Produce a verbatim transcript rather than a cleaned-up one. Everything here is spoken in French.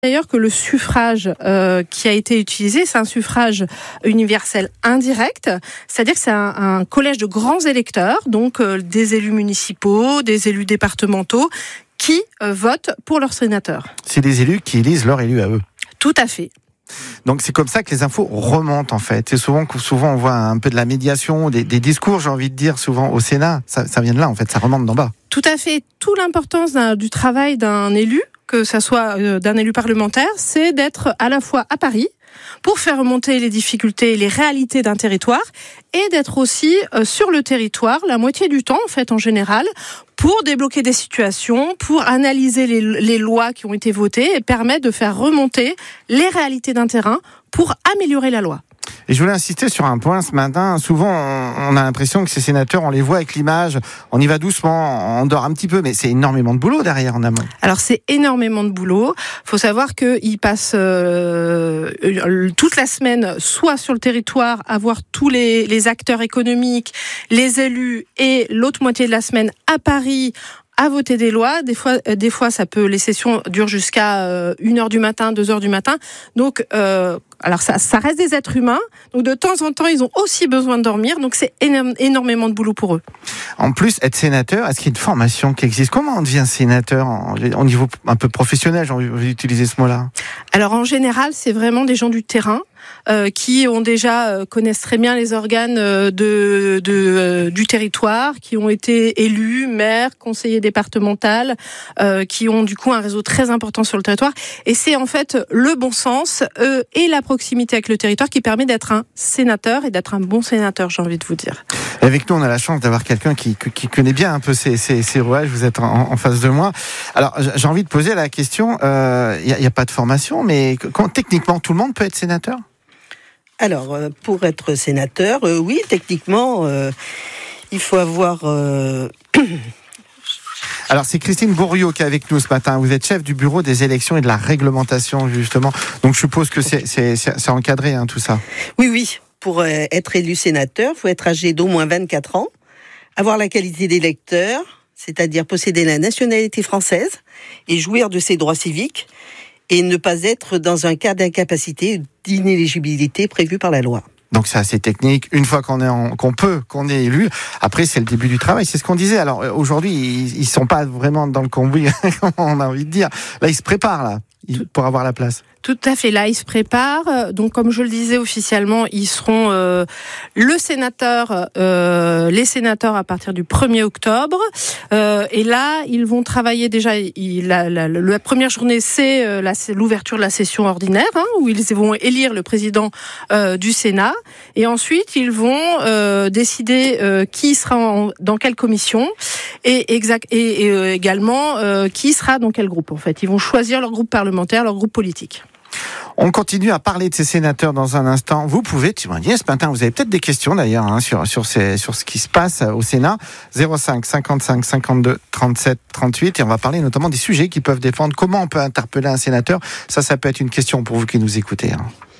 D'ailleurs que le suffrage euh, qui a été utilisé, c'est un suffrage universel indirect, c'est-à-dire que c'est un, un collège de grands électeurs, donc euh, des élus municipaux, des élus départementaux, qui euh, votent pour leurs sénateurs. C'est des élus qui élisent leurs élus à eux. Tout à fait. Donc c'est comme ça que les infos remontent en fait. C'est souvent souvent on voit un peu de la médiation, des, des discours, j'ai envie de dire, souvent au Sénat. Ça, ça vient de là en fait, ça remonte d'en bas. Tout à fait. Toute l'importance d'un, du travail d'un élu, que ça soit euh, d'un élu parlementaire, c'est d'être à la fois à Paris pour faire remonter les difficultés et les réalités d'un territoire et d'être aussi euh, sur le territoire la moitié du temps en fait en général pour débloquer des situations, pour analyser les, les lois qui ont été votées et permettre de faire remonter les réalités d'un terrain pour améliorer la loi. Et je voulais insister sur un point ce matin. Souvent, on a l'impression que ces sénateurs, on les voit avec l'image, on y va doucement, on dort un petit peu, mais c'est énormément de boulot derrière en amont. Alors c'est énormément de boulot. Il faut savoir qu'ils passent euh, toute la semaine soit sur le territoire à voir tous les, les acteurs économiques, les élus, et l'autre moitié de la semaine à Paris, à voter des lois. Des fois, des fois, ça peut, les sessions durent jusqu'à euh, une heure du matin, deux heures du matin. Donc, euh, alors ça, ça reste des êtres humains. Donc, de temps en temps, ils ont aussi besoin de dormir. Donc, c'est énorme, énormément de boulot pour eux. En plus, être sénateur, est-ce qu'il y a une formation qui existe ? Comment on devient sénateur au niveau un peu professionnel ? J'ai envie d'utiliser ce mot-là. Alors, en général, c'est vraiment des gens du terrain. Euh, qui ont déjà euh, connaissent très bien les organes euh, de, de euh, du territoire, qui ont été élus, maires, conseillers départementaux, euh, qui ont du coup un réseau très important sur le territoire. Et c'est en fait le bon sens euh, et la proximité avec le territoire qui permet d'être un sénateur et d'être un bon sénateur, j'ai envie de vous dire. Et avec nous, on a la chance d'avoir quelqu'un qui, qui connaît bien un peu ces, ces, ces rouages. Vous êtes en, en face de moi. Alors, j'ai envie de poser la question. Il euh, n'y a, y a pas de formation, mais quand, techniquement, tout le monde peut être sénateur ? Alors, pour être sénateur, euh, oui, techniquement, euh, il faut avoir... Euh... Alors, c'est Christine Bourriot qui est avec nous ce matin. Vous êtes chef du bureau des élections et de la réglementation, justement. Donc, je suppose que c'est, c'est, c'est encadré, hein, tout ça. Oui, oui. Pour euh, être élu sénateur, il faut être âgé d'au moins vingt-quatre ans, avoir la qualité d'électeur, c'est-à-dire posséder la nationalité française et jouir de ses droits civiques, et ne pas être dans un cas d'incapacité ou d'inéligibilité prévu par la loi. Donc c'est assez technique. Une fois qu'on est en, qu'on peut, qu'on est élu, après c'est le début du travail. C'est ce qu'on disait. Alors aujourd'hui, ils, ils sont pas vraiment dans le cambouis, on a envie de dire. Là, ils se préparent là pour avoir la place. Tout à fait. Là, ils se préparent. Donc, comme je le disais officiellement, ils seront euh, le sénateur, euh, les sénateurs à partir du premier octobre. Euh, et là, ils vont travailler déjà. Il, la, la, la première journée, c'est, euh, la, c'est l'ouverture de la session ordinaire, hein, où ils vont élire le président euh, du Sénat. Et ensuite, ils vont euh, décider euh, qui sera en, dans quelle commission et, exact, et, et euh, également euh, qui sera dans quel groupe. En fait, ils vont choisir leur groupe parlementaire, leur groupe politique. On continue à parler de ces sénateurs dans un instant. Vous pouvez témoigner ce matin. Vous avez peut-être des questions d'ailleurs hein, sur sur ces, sur ce qui se passe au Sénat. zéro cinq cinquante-cinq cinquante-deux trente-sept trente-huit et on va parler notamment des sujets qui peuvent défendre. Comment on peut interpeller un sénateur ? Ça, ça peut être une question pour vous qui nous écoutez. Hein.